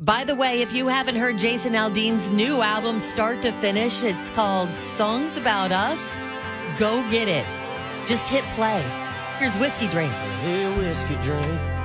By the way, if you haven't heard Jason Aldean's new album, start to finish, it's called Songs About Us. Go get it. Just hit play. Here's Whiskey Drink. Hey, whiskey drink.